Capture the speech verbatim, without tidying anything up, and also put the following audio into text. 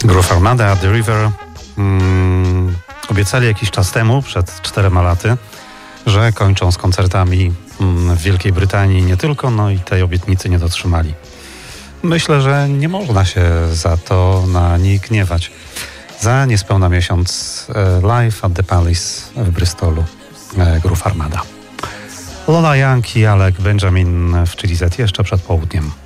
Groove Armada, The River. Mm, obiecali jakiś czas temu, przed czterema laty, że kończą z koncertami mm, w Wielkiej Brytanii nie tylko, no i tej obietnicy nie dotrzymali. Myślę, że nie można się za to na nich gniewać. Za niespełna miesiąc e, live at the Palace w Bristolu e, Groove Armada. Lola Young i Alec Benjamin w Chili Z jeszcze przed południem.